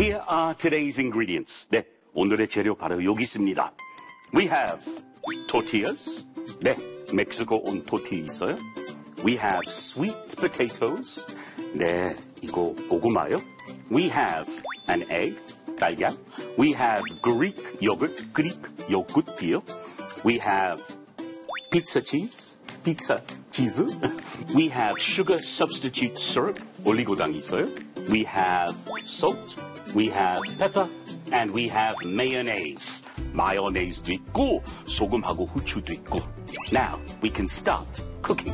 Here are today's ingredients. 네, 오늘의 재료 바로 여기 있습니다. We have tortillas. 네, 멕시코 온 토티 있어요. We have sweet potatoes. 네, 이거 고구마요. We have an egg, 달걀. We have Greek 요구르트요. We have pizza cheese, 치즈. We have sugar substitute syrup, 올리고당 있어요. We have salt, we have pepper, and we have mayonnaise. 마요네즈도 있고 소금하고 후추도 있고. Now we can start cooking.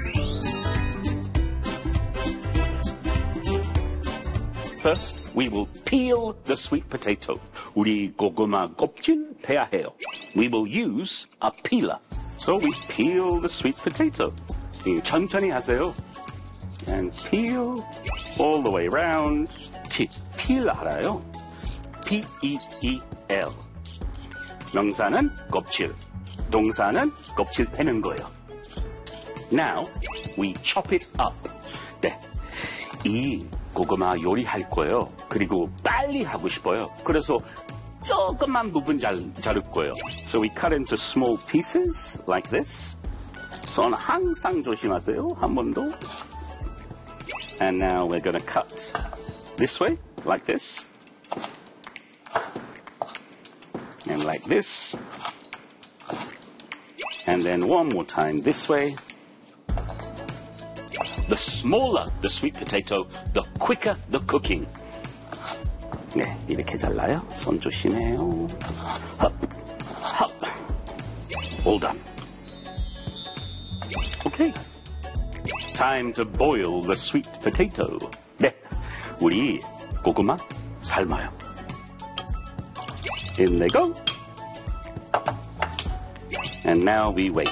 First, we will peel the sweet potato. 우리 고구마 껍질 빼야 해요. We will use a peeler. So we peel the sweet potato. 천천히 하세요. And peel all the way around. Kids, peel 알아요? P-E-E-L. 명사는 껍질, 동사는 껍질 빼는 거예요. Now, we chop it up. 네, 이 고구마 요리할 거예요. 그리고 빨리 하고 싶어요. 그래서 조금만 부분 자를 거예요. So we cut into small pieces like this. 손 항상 조심하세요. 한 번 더. And now we're going to cut this way, like this. And like this. And then one more time this way. The smaller the sweet potato, the quicker the cooking. 네, 이렇게 잘라요. 손 조심해요. 헙, 헙. All done. Okay. Time to boil the sweet potato. 네, 우리 고구마 삶아요. In they go. And now we wait.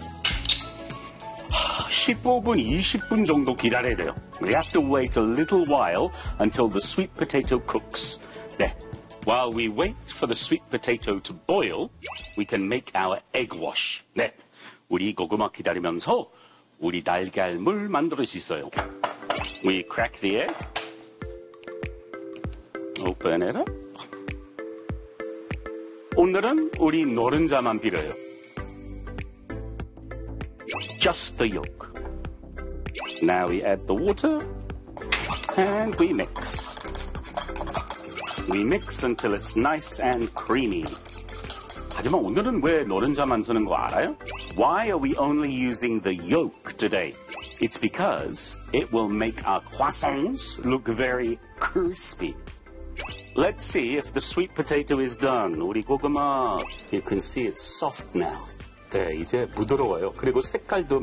15분, 20분 정도 기다려야 돼요. We have to wait a little while until the sweet potato cooks. 네. While we wait for the sweet potato to boil, we can make our egg wash. 네. 우리 고구마 기다리면서 우리 달걀물 만들 수 있어요. We crack the egg. Open it up. 오늘은 우리 노른자만 필요해요. Just the yolk. Now we add the water and we mix. We mix until it's nice and creamy. 하지만 오늘은 왜 노른자만 쓰는 거 알아요? Why are we only using the yolk today? It's because it will make our croissants look very crispy. Let's see if the sweet potato is done. 우리 고구마, you can see it's soft now. 네, 이제 부드러워요. 그리고 색깔도